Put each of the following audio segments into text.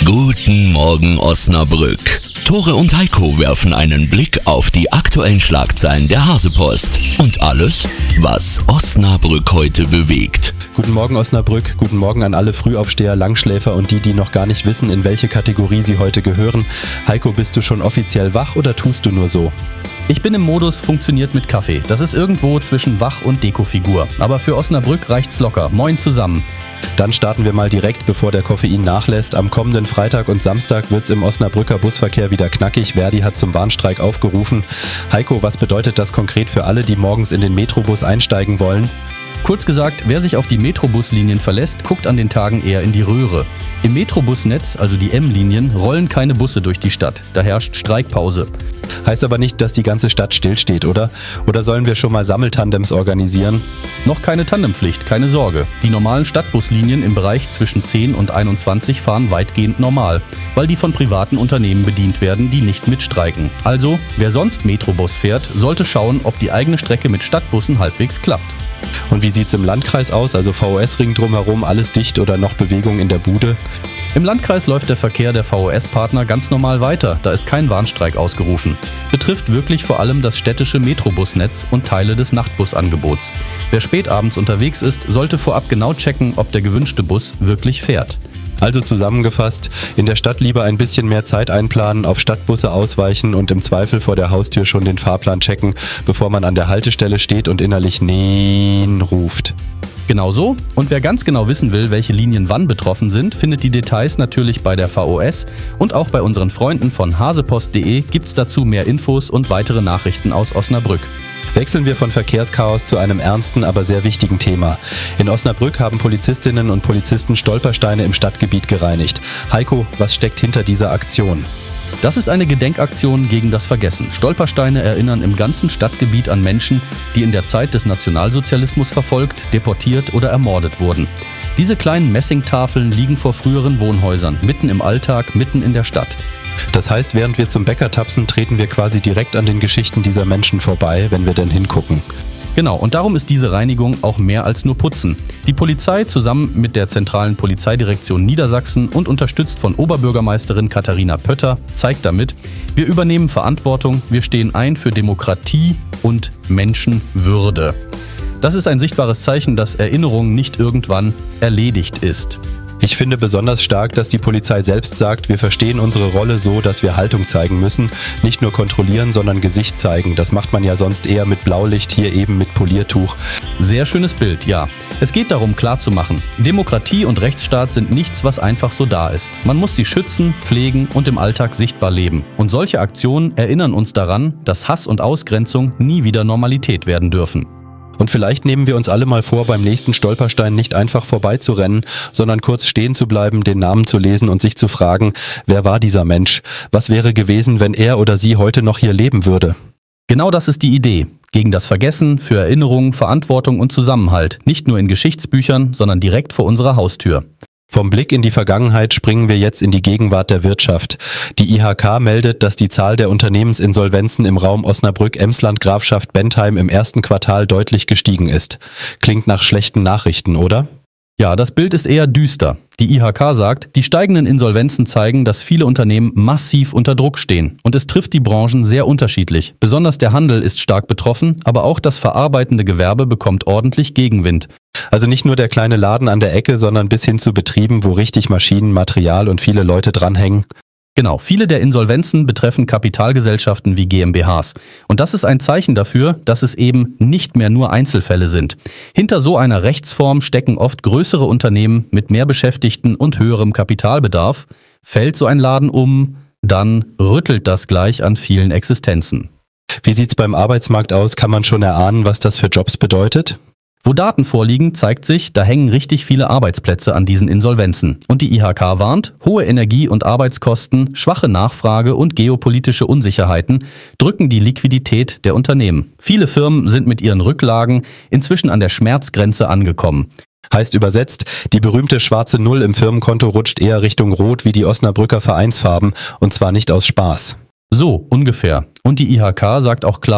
Guten Morgen Osnabrück. Tore und Heiko werfen einen Blick auf die aktuellen Schlagzeilen der Hasepost und alles, was Osnabrück heute bewegt. Guten Morgen Osnabrück, guten Morgen an alle Frühaufsteher, Langschläfer und die noch gar nicht wissen, in welche Kategorie sie heute gehören. Heiko, bist du schon offiziell wach oder tust du nur so? Ich bin im Modus funktioniert mit Kaffee. Das ist irgendwo zwischen Wach- und Dekofigur. Aber für Osnabrück reicht's locker. Moin zusammen. Dann starten wir mal direkt, bevor der Koffein nachlässt. Am kommenden Freitag und Samstag wird's im Osnabrücker Busverkehr wieder knackig. Verdi hat zum Warnstreik aufgerufen. Heiko, was bedeutet das konkret für alle, die morgens in den Metrobus einsteigen wollen? Kurz gesagt, wer sich auf die Metrobuslinien verlässt, guckt an den Tagen eher in die Röhre. Im Metrobusnetz, also die M-Linien, rollen keine Busse durch die Stadt. Da herrscht Streikpause. Heißt aber nicht, dass die ganze Stadt stillsteht, oder? Oder sollen wir schon mal Sammeltandems organisieren? Noch keine Tandempflicht, keine Sorge. Die normalen Stadtbuslinien im Bereich zwischen 10 und 21 fahren weitgehend normal, weil die von privaten Unternehmen bedient werden, die nicht mitstreiken. Also, wer sonst Metrobus fährt, sollte schauen, ob die eigene Strecke mit Stadtbussen halbwegs klappt. Und wie sieht's im Landkreis aus? Also VOS-Ring drumherum, alles dicht oder noch Bewegung in der Bude? Im Landkreis läuft der Verkehr der VOS-Partner ganz normal weiter, da ist kein Warnstreik ausgerufen. Betrifft wirklich vor allem das städtische Metrobusnetz und Teile des Nachtbusangebots. Wer spät abends unterwegs ist, sollte vorab genau checken, ob der gewünschte Bus wirklich fährt. Also zusammengefasst, in der Stadt lieber ein bisschen mehr Zeit einplanen, auf Stadtbusse ausweichen und im Zweifel vor der Haustür schon den Fahrplan checken, bevor man an der Haltestelle steht und innerlich Neen ruft. Genau so. Und wer ganz genau wissen will, welche Linien wann betroffen sind, findet die Details natürlich bei der VOS und auch bei unseren Freunden von hasepost.de gibt's dazu mehr Infos und weitere Nachrichten aus Osnabrück. Wechseln wir von Verkehrschaos zu einem ernsten, aber sehr wichtigen Thema. In Osnabrück haben Polizistinnen und Polizisten Stolpersteine im Stadtgebiet gereinigt. Heiko, was steckt hinter dieser Aktion? Das ist eine Gedenkaktion gegen das Vergessen. Stolpersteine erinnern im ganzen Stadtgebiet an Menschen, die in der Zeit des Nationalsozialismus verfolgt, deportiert oder ermordet wurden. Diese kleinen Messingtafeln liegen vor früheren Wohnhäusern, mitten im Alltag, mitten in der Stadt. Das heißt, während wir zum Bäcker tapsen, treten wir quasi direkt an den Geschichten dieser Menschen vorbei, wenn wir denn hingucken. Genau, und darum ist diese Reinigung auch mehr als nur Putzen. Die Polizei zusammen mit der zentralen Polizeidirektion Niedersachsen und unterstützt von Oberbürgermeisterin Katharina Pötter zeigt damit, wir übernehmen Verantwortung, wir stehen ein für Demokratie und Menschenwürde. Das ist ein sichtbares Zeichen, dass Erinnerung nicht irgendwann erledigt ist. Ich finde besonders stark, dass die Polizei selbst sagt, wir verstehen unsere Rolle so, dass wir Haltung zeigen müssen. Nicht nur kontrollieren, sondern Gesicht zeigen. Das macht man ja sonst eher mit Blaulicht, hier eben mit Poliertuch. Sehr schönes Bild, ja. Es geht darum, klarzumachen, Demokratie und Rechtsstaat sind nichts, was einfach so da ist. Man muss sie schützen, pflegen und im Alltag sichtbar leben. Und solche Aktionen erinnern uns daran, dass Hass und Ausgrenzung nie wieder Normalität werden dürfen. Und vielleicht nehmen wir uns alle mal vor, beim nächsten Stolperstein nicht einfach vorbeizurennen, sondern kurz stehen zu bleiben, den Namen zu lesen und sich zu fragen, wer war dieser Mensch? Was wäre gewesen, wenn er oder sie heute noch hier leben würde? Genau das ist die Idee. Gegen das Vergessen, für Erinnerung, Verantwortung und Zusammenhalt. Nicht nur in Geschichtsbüchern, sondern direkt vor unserer Haustür. Vom Blick in die Vergangenheit springen wir jetzt in die Gegenwart der Wirtschaft. Die IHK meldet, dass die Zahl der Unternehmensinsolvenzen im Raum Osnabrück-Emsland-Grafschaft-Bentheim im ersten Quartal deutlich gestiegen ist. Klingt nach schlechten Nachrichten, oder? Ja, das Bild ist eher düster. Die IHK sagt, die steigenden Insolvenzen zeigen, dass viele Unternehmen massiv unter Druck stehen. Und es trifft die Branchen sehr unterschiedlich. Besonders der Handel ist stark betroffen, aber auch das verarbeitende Gewerbe bekommt ordentlich Gegenwind. Also nicht nur der kleine Laden an der Ecke, sondern bis hin zu Betrieben, wo richtig Maschinen, Material und viele Leute dranhängen. Genau, viele der Insolvenzen betreffen Kapitalgesellschaften wie GmbHs. Und das ist ein Zeichen dafür, dass es eben nicht mehr nur Einzelfälle sind. Hinter so einer Rechtsform stecken oft größere Unternehmen mit mehr Beschäftigten und höherem Kapitalbedarf. Fällt so ein Laden um, dann rüttelt das gleich an vielen Existenzen. Wie sieht's beim Arbeitsmarkt aus? Kann man schon erahnen, was das für Jobs bedeutet? Wo Daten vorliegen, zeigt sich, da hängen richtig viele Arbeitsplätze an diesen Insolvenzen. Und die IHK warnt, hohe Energie- und Arbeitskosten, schwache Nachfrage und geopolitische Unsicherheiten drücken die Liquidität der Unternehmen. Viele Firmen sind mit ihren Rücklagen inzwischen an der Schmerzgrenze angekommen. Heißt übersetzt, die berühmte schwarze Null im Firmenkonto rutscht eher Richtung Rot wie die Osnabrücker Vereinsfarben, und zwar nicht aus Spaß. So ungefähr. Und die IHK sagt auch klar,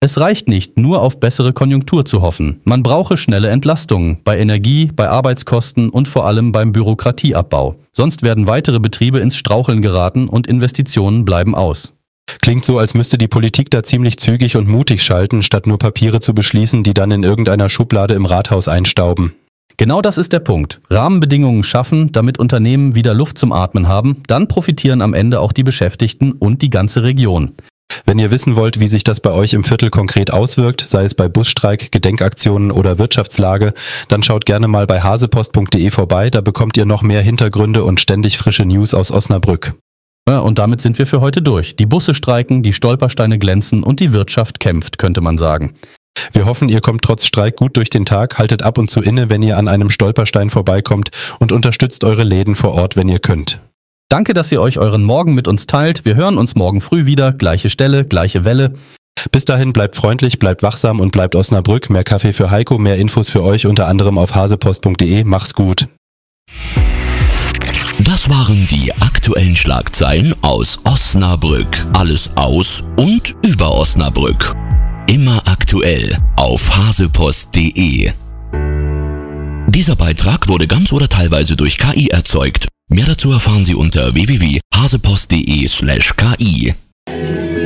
Es reicht nicht, nur auf bessere Konjunktur zu hoffen. Man brauche schnelle Entlastungen bei Energie, bei Arbeitskosten und vor allem beim Bürokratieabbau. Sonst werden weitere Betriebe ins Straucheln geraten und Investitionen bleiben aus. Klingt so, als müsste die Politik da ziemlich zügig und mutig schalten, statt nur Papiere zu beschließen, die dann in irgendeiner Schublade im Rathaus einstauben. Genau das ist der Punkt. Rahmenbedingungen schaffen, damit Unternehmen wieder Luft zum Atmen haben, dann profitieren am Ende auch die Beschäftigten und die ganze Region. Wenn ihr wissen wollt, wie sich das bei euch im Viertel konkret auswirkt, sei es bei Busstreik, Gedenkaktionen oder Wirtschaftslage, dann schaut gerne mal bei hasepost.de vorbei, da bekommt ihr noch mehr Hintergründe und ständig frische News aus Osnabrück. Ja, und damit sind wir für heute durch. Die Busse streiken, die Stolpersteine glänzen und die Wirtschaft kämpft, könnte man sagen. Wir hoffen, ihr kommt trotz Streik gut durch den Tag, haltet ab und zu inne, wenn ihr an einem Stolperstein vorbeikommt und unterstützt eure Läden vor Ort, wenn ihr könnt. Danke, dass ihr euch euren Morgen mit uns teilt. Wir hören uns morgen früh wieder. Gleiche Stelle, gleiche Welle. Bis dahin bleibt freundlich, bleibt wachsam und bleibt Osnabrück. Mehr Kaffee für Heiko, mehr Infos für euch unter anderem auf hasepost.de. Mach's gut. Das waren die aktuellen Schlagzeilen aus Osnabrück. Alles aus und über Osnabrück. Immer aktuell auf hasepost.de. Dieser Beitrag wurde ganz oder teilweise durch KI erzeugt. Mehr dazu erfahren Sie unter www.hasepost.de/ki.